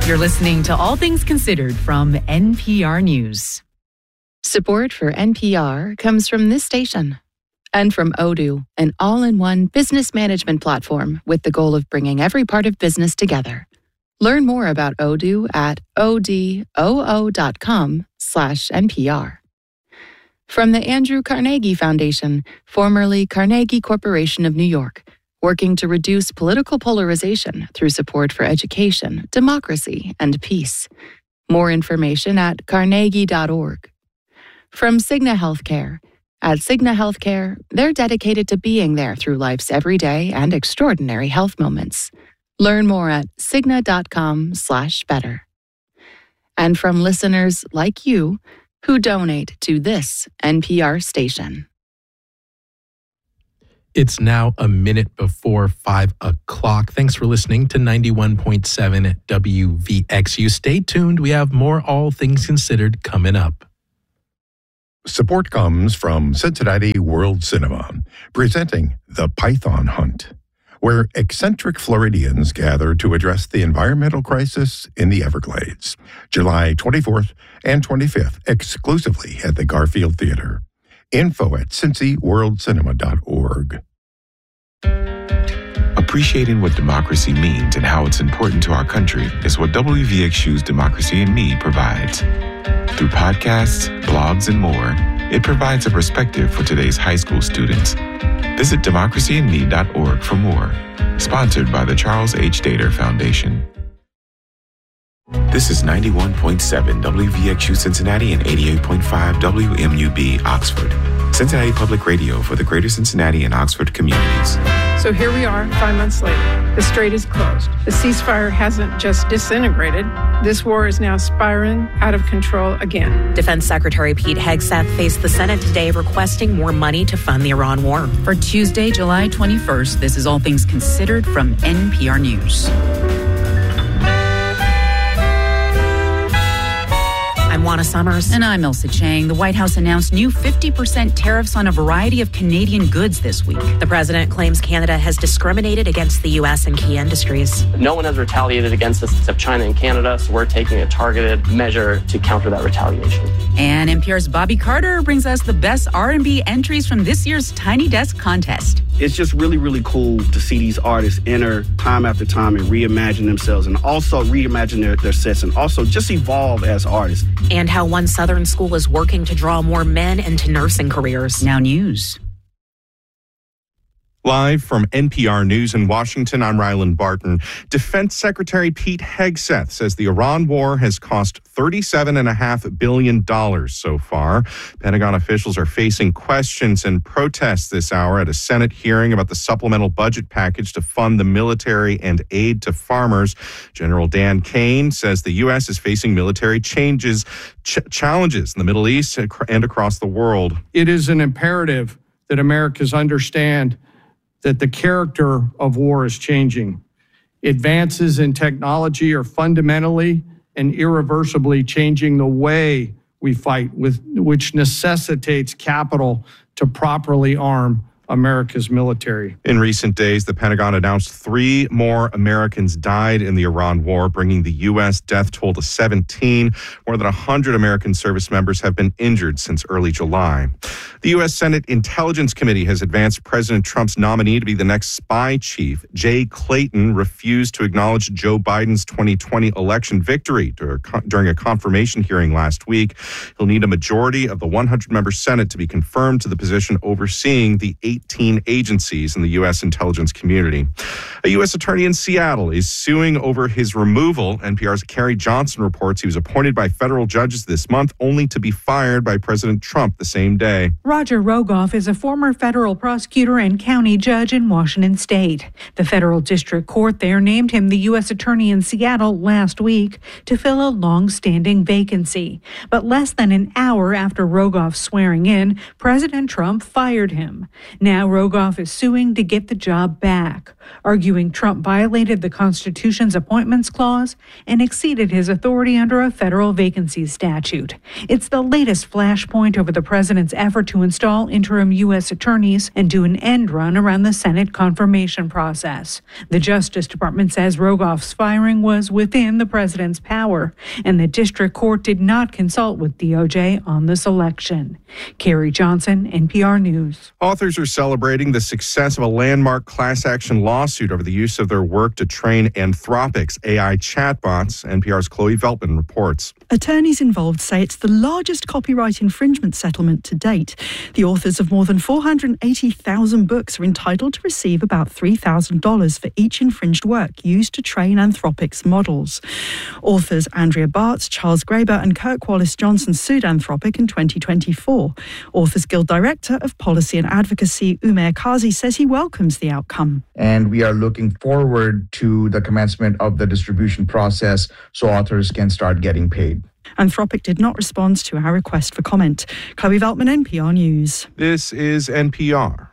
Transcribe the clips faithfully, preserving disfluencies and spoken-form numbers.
You're listening to All Things Considered from N P R News. Support for N P R comes from this station and from Odoo, an all-in-one business management platform with the goal of bringing every part of business together. Learn more about Odoo at odoo.com slash NPR. From the Andrew Carnegie Foundation, formerly Carnegie Corporation of New York, working to reduce political polarization through support for education, democracy, and peace. More information at carnegie dot org. From Cigna Healthcare. At Cigna Healthcare, they're dedicated to being there through life's everyday and extraordinary health moments. Learn more at cigna.com slash better. And from listeners like you who donate to this N P R station. It's now a minute before five o'clock. Thanks for listening to ninety-one point seven W V X U. Stay tuned. We have more All Things Considered coming up. Support comes from Cincinnati World Cinema, presenting The Python Hunt, where eccentric Floridians gather to address the environmental crisis in the Everglades. July twenty-fourth and twenty-fifth, exclusively at the Garfield Theater. Info at cincy world cinema dot org. Appreciating what democracy means and how it's important to our country is what W V X U's Democracy in Me provides. Through podcasts, blogs, and more, it provides a perspective for today's high school students. Visit democracy in me dot org for more. Sponsored by the Charles H. Dater Foundation. This is ninety-one point seven W V X U Cincinnati and eighty-eight point five W M U B Oxford. Cincinnati Public Radio for the greater Cincinnati and Oxford communities. So here we are, five months later. The strait is closed. The ceasefire hasn't just disintegrated. This war is now spiraling out of control again. Defense Secretary Pete Hegseth faced the Senate today requesting more money to fund the Iran war. For Tuesday, July twenty-first, this is All Things Considered from N P R News. I'm Juana Summers. And I'm Elsa Chang. The White House announced new fifty percent tariffs on a variety of Canadian goods this week. The president claims Canada has discriminated against the U S in key industries. No one has retaliated against us except China and Canada, so we're taking a targeted measure to counter that retaliation. And N P R's Bobby Carter brings us the best R and B entries from this year's Tiny Desk contest. It's just really, really cool to see these artists enter time after time and reimagine themselves and also reimagine their, their sets and also just evolve as artists. And how one Southern school is working to draw more men into nursing careers. Now news. Live from N P R News in Washington, I'm Ryland Barton. Defense Secretary Pete Hegseth says the Iran war has cost thirty-seven point five billion dollars so far. Pentagon officials are facing questions and protests this hour at a Senate hearing about the supplemental budget package to fund the military and aid to farmers. General Dan Kane says the U S is facing military changes, ch- challenges in the Middle East and across the world. It is an imperative that Americans understand that the character of war is changing. Advances in technology are fundamentally and irreversibly changing the way we fight, with which necessitates capital to properly arm America's military. In recent days, the Pentagon announced three more Americans died in the Iran war, bringing the U S death toll to seventeen. More than one hundred American service members have been injured since early July. The U S Senate Intelligence Committee has advanced President Trump's nominee to be the next spy chief. Jay Clayton refused to acknowledge Joe Biden's twenty twenty election victory during a confirmation hearing last week. He'll need a majority of the one hundred member Senate to be confirmed to the position overseeing the eighteen agencies in the U S intelligence community. A U S attorney in Seattle is suing over his removal. N P R's Carrie Johnson reports he was appointed by federal judges this month, only to be fired by President Trump the same day. Roger Rogoff is a former federal prosecutor and county judge in Washington state. The federal district court there named him the U S attorney in Seattle last week to fill a long-standing vacancy. But less than an hour after Rogoff's swearing in, President Trump fired him. Now Rogoff is suing to get the job back, arguing Trump violated the Constitution's appointments clause and exceeded his authority under a federal vacancies statute. It's the latest flashpoint over the president's effort to install interim U S attorneys and do an end run around the Senate confirmation process. The Justice Department says Rogoff's firing was within the president's power, and the district court did not consult with D O J on the selection. Carrie Johnson, N P R News. Authors are celebrating the success of a landmark class action lawsuit over the use of their work to train Anthropic's A I chatbots. N P R's Chloe Veltman reports. Attorneys involved say it's the largest copyright infringement settlement to date. The authors of more than four hundred eighty thousand books are entitled to receive about three thousand dollars for each infringed work used to train Anthropic's models. Authors Andrea Bartz, Charles Graeber and Kirk Wallace Johnson sued Anthropic in twenty twenty-four. Authors Guild Director of Policy and Advocacy Umair Kazi says he welcomes the outcome. And we are looking forward to the commencement of the distribution process so authors can start getting paid. Anthropic did not respond to our request for comment. Chloe Veltman, N P R News. This is N P R.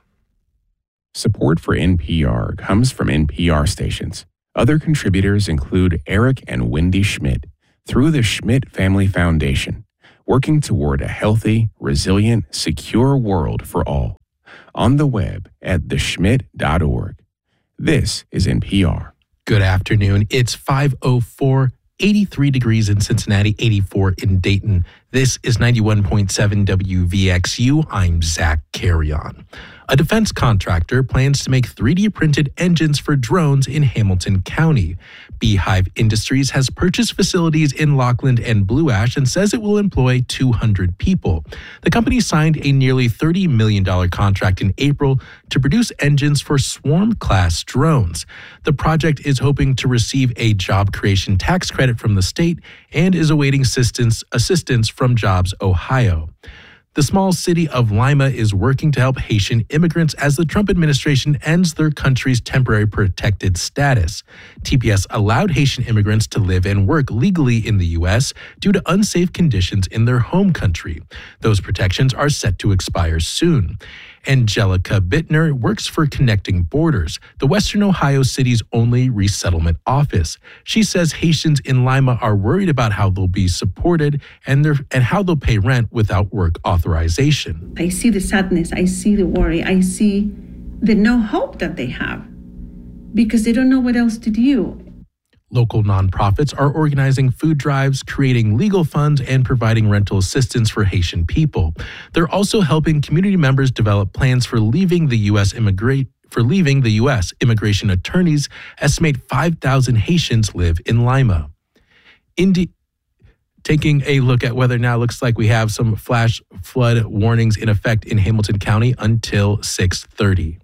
Support for N P R comes from N P R stations. Other contributors include Eric and Wendy Schmidt through the Schmidt Family Foundation, working toward a healthy, resilient, secure world for all. On the web at the schmidt dot org. This is N P R. Good afternoon. It's five oh four, eighty-three degrees in Cincinnati, eighty-four in Dayton. This is ninety-one point seven W V X U. I'm Zach Carrion. A defense contractor plans to make three D printed engines for drones in Hamilton County. Beehive Industries has purchased facilities in Lockland and Blue Ash and says it will employ two hundred people. The company signed a nearly thirty million dollars contract in April to produce engines for Swarm-class drones. The project is hoping to receive a job creation tax credit from the state and is awaiting assistance, assistance from Jobs Ohio. The small city of Lima is working to help Haitian immigrants as the Trump administration ends their country's temporary protected status. T P S allowed Haitian immigrants to live and work legally in the U S due to unsafe conditions in their home country. Those protections are set to expire soon. Angelica Bittner works for Connecting Borders, the Western Ohio city's only resettlement office. She says Haitians in Lima are worried about how they'll be supported and, their, and how they'll pay rent without work authorization. I see the sadness, I see the worry, I see the no hope that they have because they don't know what else to do. Local nonprofits are organizing food drives, creating legal funds, and providing rental assistance for Haitian people. They're also helping community members develop plans for leaving the U S immigrate for leaving the U S Immigration attorneys estimate five thousand Haitians live in Lima. Indi- Taking a look at weather now, looks like we have some flash flood warnings in effect in Hamilton County until six thirty.